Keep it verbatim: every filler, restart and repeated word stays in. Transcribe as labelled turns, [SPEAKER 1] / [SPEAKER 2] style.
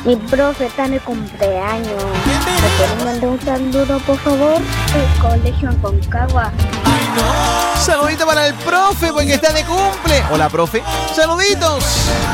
[SPEAKER 1] Mi profe está en el cumpleaños. ¿Me pueden mandar un saludo, por favor? El colegio en Concagua.
[SPEAKER 2] Saludito para el profe porque está de cumple. Hola, profe. Saluditos.